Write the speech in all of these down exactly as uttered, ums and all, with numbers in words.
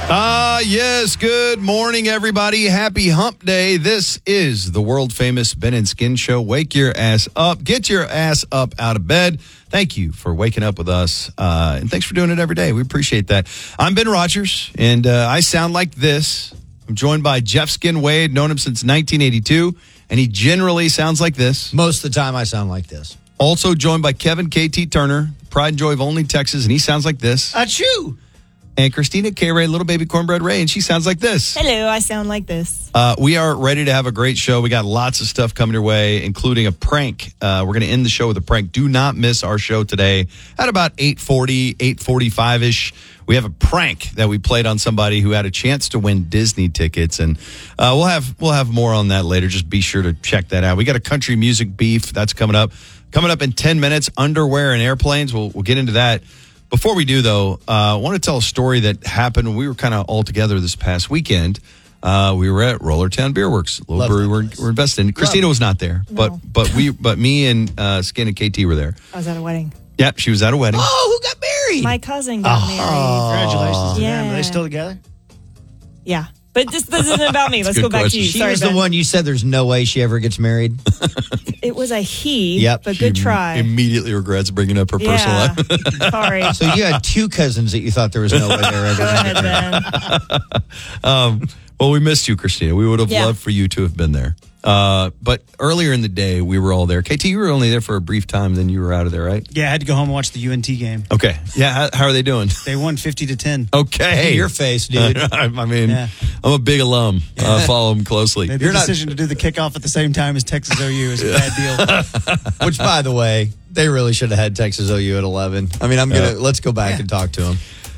Ah, uh, yes. Good morning, everybody. Happy hump day. This is the world-famous Ben and Skin Show. Wake your ass up. Get your ass up out of bed. Thank you for waking up with us, uh, and thanks for doing it every day. We appreciate that. I'm Ben Rogers, and uh, I sound like this. I'm joined by Jeff Skin Wade, known him since nineteen eighty-two, and he generally sounds like this. Most of the time, I sound like this. Also joined by Kevin K T Turner, pride and joy of Only Texas, and he sounds like this. Achoo! And Christina K. Ray, Little Baby Cornbread Ray, and she sounds like this. Hello, I sound like this. Uh, we are ready to have a great show. We got lots of stuff coming your way, including a prank. Uh, we're going to end the show with a prank. Do not miss our show today at about eight forty, eight forty-five-ish. We have a prank that we played on somebody who had a chance to win Disney tickets, and uh, we'll have we'll have more on that later. Just be sure to check that out. We got a country music beef that's coming up. Coming up in ten minutes, underwear and airplanes. We'll we'll get into that. Before we do, though, uh, I want to tell a story that happened when we were kind of all together this past weekend. Uh, we were at Rollertown Beer Works, a little brewery we're, we're invested in. Christina Love was not there, no. but but we but me and uh, Skin and K T were there. I was at a wedding. Yep, she was at a wedding. Oh, who got married? My cousin got oh. married. Congratulations to Yeah. them. Are they still together? Yeah. But this, this isn't about me. Let's a go good back question. to you. She Sorry, was Ben. the one you said there's no way she ever gets married. It was a he, Yep. but good try. Immediately regrets bringing up her personal Yeah. life. Sorry. So you had two cousins that you thought there was no way they were ever Go going to ahead, get married. Ben. um, well, we missed you, Christina. We would have Yeah. loved for you to have been there. Uh, but earlier in the day, we were all there. K T, you were only there for a brief time, then you were out of there, right? Yeah, I had to go home and watch the U N T game. Okay. Yeah, how, how are they doing? They won fifty to ten. Okay. Hey, your face, dude. I mean, Yeah. I'm a big alum. I uh, follow them closely. They had You're the not- decision to do the kickoff at the same time as Texas O U is a bad deal. Which, by the way, they really should have had Texas O U at eleven. I mean, I'm gonna Yeah. let's go back Yeah. and talk to them.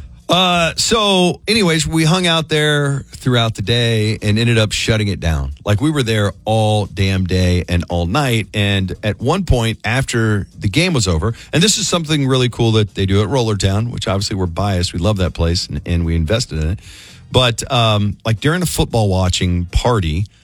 Uh, so, anyways, we hung out there throughout the day and ended up shutting it down. Like, we were there all damn day and all night. And at one point, after the game was over, and this is something really cool that they do at Rollertown, which obviously we're biased. We love that place and, and we invested in it. But, um, like, during a football watching party,